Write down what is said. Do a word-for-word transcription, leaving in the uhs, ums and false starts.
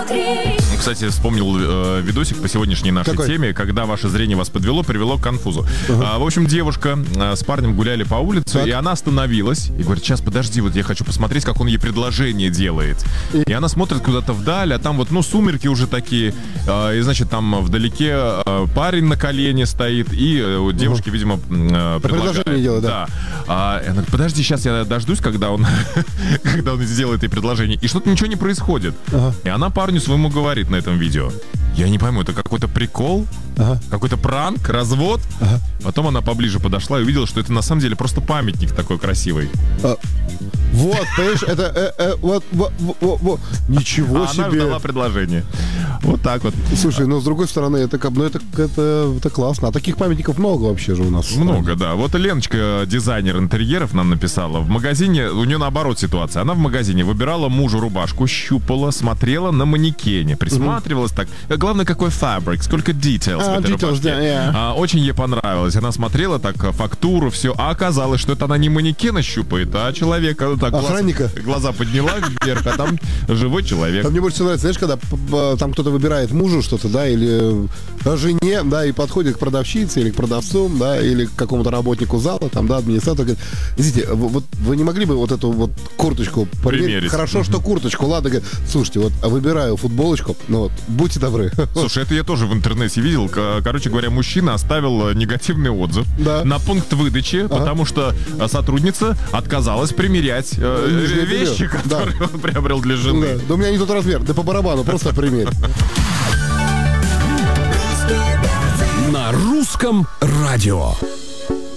Кстати, вспомнил э, видосик по сегодняшней нашей Какой? теме, когда ваше зрение вас подвело, привело к конфузу. Uh-huh. А, в общем, девушка э, с парнем гуляли по улице, Так. и она остановилась и говорит: сейчас, подожди, вот я хочу посмотреть, как он ей предложение делает. И, и она смотрит куда-то вдаль, а там вот, ну, сумерки уже такие, э, и, значит, там вдалеке э, парень на колене стоит, и э, у девушки, uh-huh. видимо, э, предлагает. Предложение делает, да. Да. А, она говорит: подожди, сейчас я дождусь, когда он, когда он сделает ей предложение. И что-то ничего не происходит. Uh-huh. И она парню своему говорит на этом видео: я не пойму, это какой-то прикол? Ага. Какой-то пранк? Развод? Ага. Потом она поближе подошла и увидела, что это на самом деле просто памятник такой красивый. А, вот, понимаешь, это... Э, э, вот, вот, вот, вот. Ничего а себе. Она ждала предложение. Вот так вот. Слушай, ну, с другой стороны, это, как, ну, это, это, это классно. А таких памятников много вообще же у нас. Много, да. Вот Леночка, дизайнер интерьеров, нам написала. В магазине, у нее наоборот ситуация. Она в магазине выбирала мужу рубашку, щупала, смотрела на манекене, присматривалась так. Главное, какой фабрик, сколько details а, в этой details, рубашке. да, yeah. а, очень ей понравилось. Она смотрела так фактуру, все. А оказалось, что это она не манекена щупает, а человека. Так, охранника. Глаз, глаза подняла вверх, а там живой человек. А мне больше нравится, знаешь, когда там кто-то выбирает мужу что-то, да, или жене, да, и подходит к продавщице или к продавцу, да, или к какому-то работнику зала, там, да, администратору, говорит: извините, вот вы не могли бы вот эту вот курточку примерить? Примерить. Хорошо, что курточку, ладно, говорит: слушайте, вот выбираю футболочку, ну вот, будьте добры. Слушай, это я тоже в интернете видел. Короче говоря, мужчина оставил негативный отзыв да. на пункт выдачи, ага. потому что сотрудница отказалась примерять э, вещи, которые да. он приобрел для жены. Да. да у меня не тот размер, да по барабану, просто примерь. На русском радио.